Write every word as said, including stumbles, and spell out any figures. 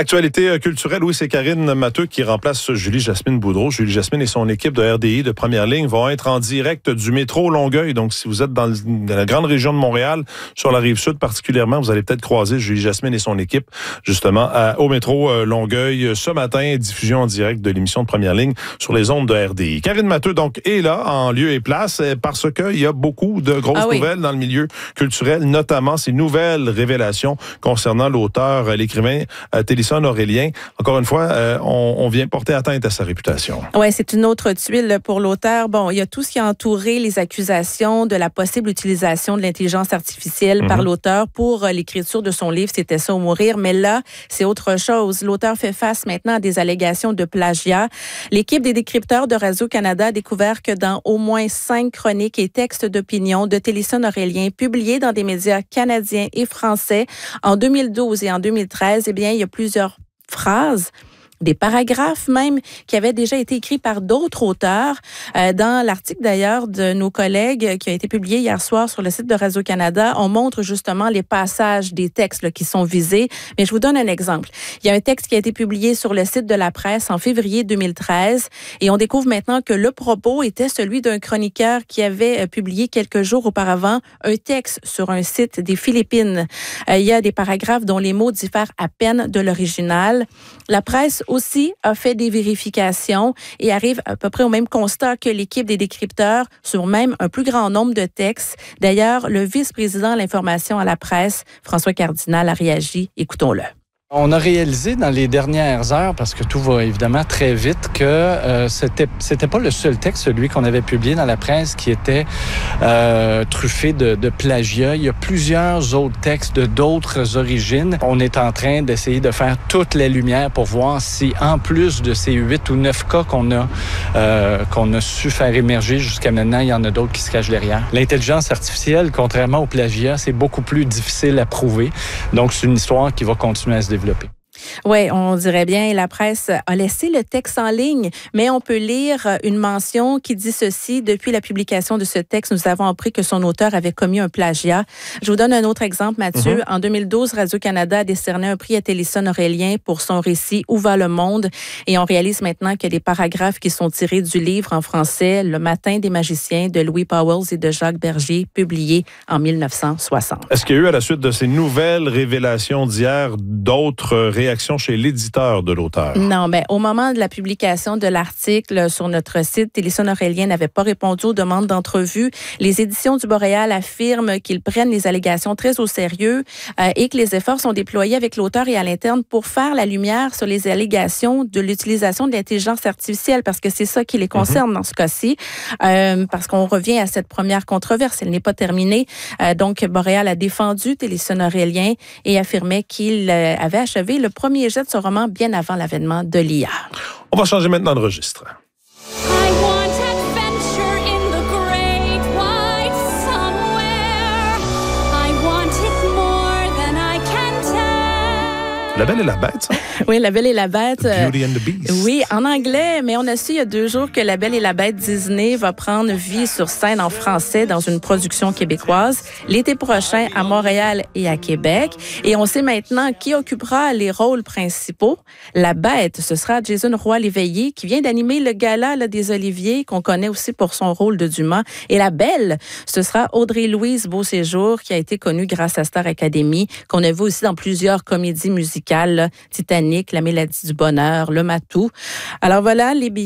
Actualité culturelle, oui, c'est Karine Matteux qui remplace Julie-Jasmine Boudreau. Julie-Jasmine et son équipe de R D I de première ligne vont être en direct du métro Longueuil. Donc, si vous êtes dans, le, dans la grande région de Montréal, sur la Rive-Sud particulièrement, vous allez peut-être croiser Julie-Jasmine et son équipe, justement, à, au métro euh, Longueuil ce matin. Diffusion en direct de l'émission de première ligne sur les ondes de R D I. Karine Matteux, donc, est là, en lieu et place, parce qu'il y a beaucoup de grosses ah oui. nouvelles dans le milieu culturel, notamment ces nouvelles révélations concernant l'auteur, l'écrivain euh, Télisson Aurélien. Encore une fois, euh, on, on vient porter atteinte à sa réputation. Oui, c'est une autre tuile pour l'auteur. Bon, il y a tout ce qui a entouré les accusations de la possible utilisation de l'intelligence artificielle mm-hmm. par l'auteur pour euh, l'écriture de son livre « C'était ça ou mourir ». Mais là, c'est autre chose. L'auteur fait face maintenant à des allégations de plagiat. L'équipe des décrypteurs de Radio-Canada a découvert que dans au moins cinq chroniques et textes d'opinion de Télisson Aurélien publiés dans des médias canadiens et français en deux mille douze et en deux mille treize, eh bien, il y a plusieurs phrases, des paragraphes même, qui avaient déjà été écrits par d'autres auteurs. Euh, dans l'article d'ailleurs de nos collègues qui a été publié hier soir sur le site de Radio-Canada, on montre justement les passages des textes là, qui sont visés. Mais je vous donne un exemple. Il y a un texte qui a été publié sur le site de la presse en février deux mille treize et on découvre maintenant que le propos était celui d'un chroniqueur qui avait publié quelques jours auparavant un texte sur un site des Philippines. Euh, il y a des paragraphes dont les mots diffèrent à peine de l'original. La presse aussi a fait des vérifications et arrive à peu près au même constat que l'équipe des décrypteurs sur même un plus grand nombre de textes. D'ailleurs, le vice-président de l'information à la presse, François Cardinal, a réagi. Écoutons-le. On a réalisé dans les dernières heures, parce que tout va évidemment très vite, que euh, c'était c'était pas le seul texte, celui qu'on avait publié dans la presse, qui était euh, truffé de, de plagiat. Il y a plusieurs autres textes de d'autres origines. On est en train d'essayer de faire toute la lumière pour voir si, en plus de ces huit ou neuf cas qu'on a euh, qu'on a su faire émerger jusqu'à maintenant, il y en a d'autres qui se cachent derrière. L'intelligence artificielle, contrairement au plagiat, c'est beaucoup plus difficile à prouver. Donc, c'est une histoire qui va continuer à se développer. Oui, on dirait bien, la presse a laissé le texte en ligne, mais on peut lire une mention qui dit ceci. Depuis la publication de ce texte, nous avons appris que son auteur avait commis un plagiat. Je vous donne un autre exemple, Mathieu. Mm-hmm. En deux mille douze, Radio-Canada a décerné un prix à Télisson Aurélien pour son récit « Où va le monde ?» et on réalise maintenant que les paragraphes qui sont tirés du livre en français « Le matin des magiciens » de Louis Pauwels et de Jacques Bergier, publié en mille neuf cent soixante. Est-ce qu'il y a eu, à la suite de ces nouvelles révélations d'hier, d'autres réactions chez l'éditeur de l'auteur? Non, mais au moment de la publication de l'article sur notre site, Télisson Aurélien n'avait pas répondu aux demandes d'entrevue. Les éditions du Boréal affirment qu'ils prennent les allégations très au sérieux euh, et que les efforts sont déployés avec l'auteur et à l'interne pour faire la lumière sur les allégations de l'utilisation de l'intelligence artificielle, parce que c'est ça qui les concerne mm-hmm. dans ce cas-ci, euh, parce qu'on revient à cette première controverse. Elle n'est pas terminée. Euh, donc, Boréal a défendu Télisson Aurélien et affirmait qu'il euh, avait achevé le premier jet de ce roman bien avant l'avènement de l'I A. On va changer maintenant de registre. La Belle et la Bête, ça? Oui, La Belle et la Bête. Beauty and the Beast. Oui, en anglais, mais on a su il y a deux jours que La Belle et la Bête Disney va prendre vie sur scène en français dans une production québécoise l'été prochain à Montréal et à Québec. Et on sait maintenant qui occupera les rôles principaux. La Bête, ce sera Jason Roy-Léveillé qui vient d'animer le gala là, des Oliviers, qu'on connaît aussi pour son rôle de Dumas. Et La Belle, ce sera Audrey-Louise Beauséjour qui a été connue grâce à Star Academy, qu'on a vu aussi dans plusieurs comédies musicales, là, Titanic, La Mélodie du bonheur, Le Matou. Alors voilà, les billets